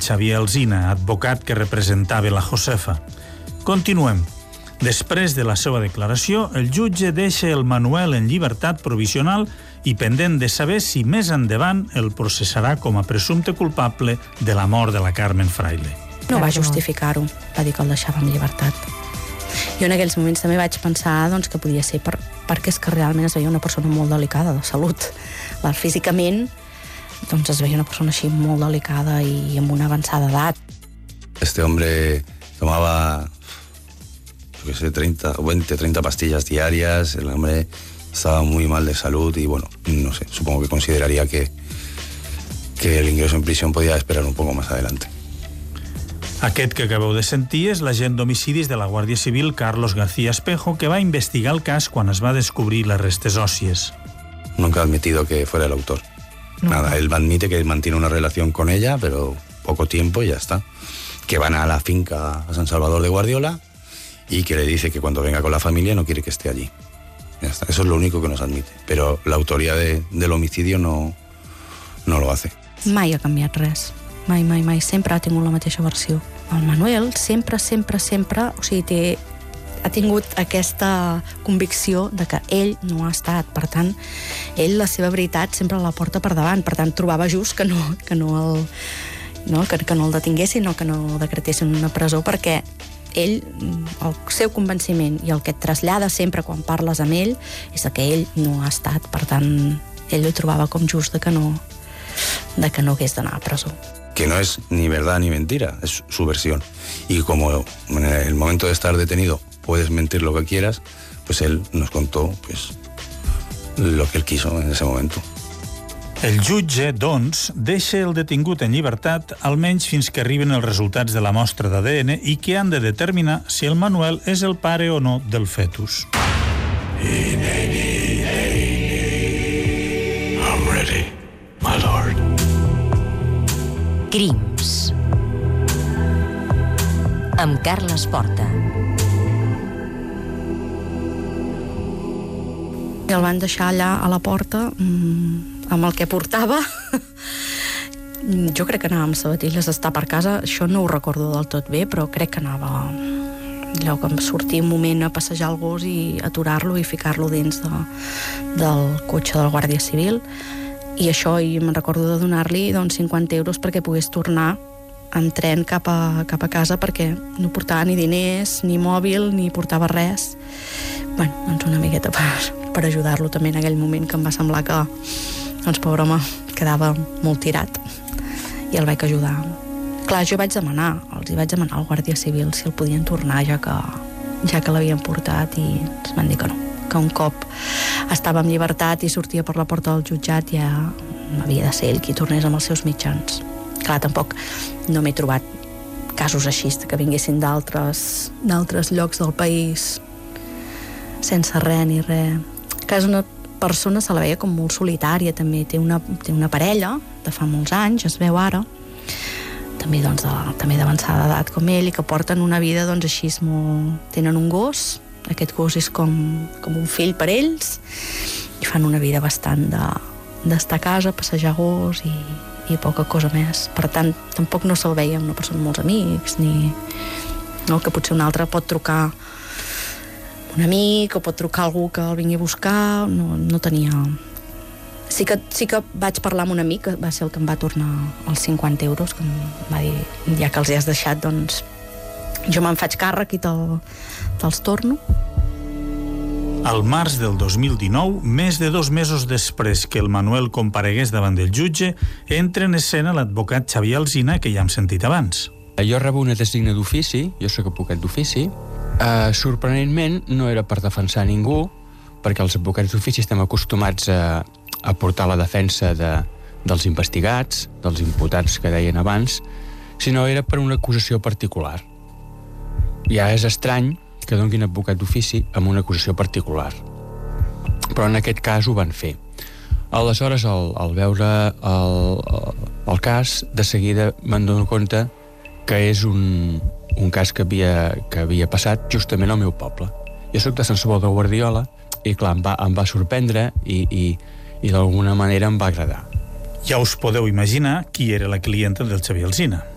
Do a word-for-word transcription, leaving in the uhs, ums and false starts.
Xavier Alsina, advocat que representava la Josefa. Continuem. Després de la seva declaració, el jutge deixa el Manuel en llibertat provisional i pendent de saber si més endavant el processarà com a presumpte culpable de la mort de la Carmen Fraile. No va justificar-ho, va dir que el deixava en llibertat. Jo en aquells moments també vaig pensar doncs, que podia ser per, perquè és que realment es veia una persona molt delicada de salut. Físicament doncs es veia una persona així molt delicada i amb una avançada edat. Este hombre tomaba, yo qué sé, treinta, veinte, treinta pastillas diarias. El hombre estaba muy mal de salud y, bueno, no sé, supongo que consideraría que, que el ingreso en prisión podía esperar un poco más adelante. Aquest que acabeu de sentir és l'agent d'homicidis de la Guàrdia Civil, Carlos García Espejo, que va investigar el cas quan es va descobrir les restes òssies. Nunca ha admitido que fuera el autor. No. Nada, él admite que mantiene una relación con ella, pero poco tiempo y ya está. Que van a la finca a San Salvador de Guardiola y que le dice que cuando venga con la familia no quiere que esté allí. Ya está. Eso es lo único que nos admite. Pero la autoría de, del homicidio no, no lo hace. Mai ha canviat res. Mai, mai, mai. Sempre ha tingut la mateixa versió. El Manuel sempre, sempre, sempre... O sigui, té, ha tingut aquesta convicció de que ell no ha estat. Per tant, ell la seva veritat sempre la porta per davant. Per tant, trobava just que no, que no, el, no, que, que no el detinguessin o que no decretessin una presó, perquè ell, el seu convenciment i el que et trasllada sempre quan parles amb ell és que ell no ha estat. Per tant, ell ho trobava com just de que no, de que no hagués d'anar a presó. Que no es ni verdad ni mentira, es su versión. Y como en el momento de estar detenido puedes mentir lo que quieras, pues él nos contó pues, lo que él quiso en ese momento. El jutge, doncs, deixa el detingut en llibertat almenys fins que arriben els resultats de la mostra d'A D N i que han de determinar si el Manuel és el pare o no del fetus. I'm ready, my lord. Crims. Amb Carles Porta. I el van deixar allà a la porta mmm, amb el que portava. Jo crec que anava amb sabatilles a estar per casa. Això no ho recordo del tot bé, però crec que anava allò que em sortia un moment a passejar el gos i aturar-lo i ficar-lo dins de, del cotxe del Guàrdia Civil. I això, i me'n recordo de donar-li doncs, cinquanta euros perquè pogués tornar en tren cap a, cap a casa, perquè no portava ni diners, ni mòbil, ni portava res. Bueno, doncs una miqueta per, per ajudar-lo també en aquell moment, que em va semblar que, doncs, pobre home, quedava molt tirat. I el vaig ajudar. Clar, jo vaig demanar, els hi vaig demanar al Guàrdia Civil si el podien tornar, ja que, ja que l'havien portat, i ens van dir que no, que un cop estava en llibertat i sortia per la porta del jutjat ja havia de ser ell qui tornés amb els seus mitjans. Clar, tampoc no m'he trobat casos així que vinguessin d'altres d'altres llocs del país sense res ni res. Que és una persona, se la veia com molt solitària, també té una, té una parella de fa molts anys, es veu ara, també doncs de, també d'avançada edat com ell, i que porten una vida doncs així molt... Tenen un gos, aquest gos és com, com un fill per ells, i fan una vida bastant de, d'estar a casa, passejar gos i, i poca cosa més. Per tant, tampoc no se'l veia una persona amb molts amics, ni no, que potser un altre pot trucar un amic o pot trucar algú que el vingui a buscar. No, no tenia... Sí que, sí que vaig parlar amb un amic, que va ser el que em va tornar els cinquanta euros, que em va dir, ja que els hi has deixat, doncs jo me'n faig càrrec i te'l, te'ls torno. Al març del dos mil dinou, més de dos mesos després que el Manuel comparegués davant del jutge, entra en escena l'advocat Xavier Alsina, que ja hem sentit abans. Jo rebo una designa d'ofici, jo soc advocat d'ofici. Uh, sorprenentment, no era per defensar ningú, perquè els advocats d'ofici estem acostumats a, a portar la defensa de, dels investigats, dels imputats que deien abans, sinó era per una acusació particular. Ja és estrany que donguin advocat d'ofici amb una acusació particular. Però en aquest cas ho van fer. Aleshores, al, al veure el, el, el cas, de seguida me'n dono compte que és un, un cas que havia, que havia passat justament al meu poble. Jo soc de Sant Salvador de Guardiola i, clar, em va, em va sorprendre i, i, i d'alguna manera em va agradar. Ja us podeu imaginar qui era la clienta del Xavier Alsina.